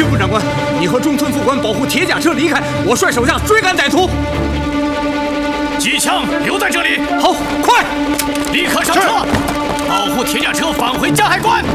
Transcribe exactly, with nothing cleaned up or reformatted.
刑部长官，你和中村副官保护铁甲车离开，我率手下追赶歹徒。 机枪留在这里。 好，快， 立刻上车，保护铁甲车返回加海关。